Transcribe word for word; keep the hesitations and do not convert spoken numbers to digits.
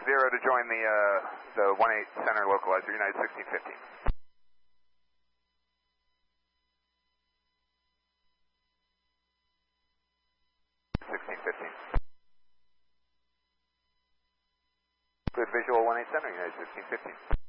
zero to join the uh, the one eight center localizer, United sixteen fifteen. sixteen fifteen. Good visual one eight center, United sixteen fifteen.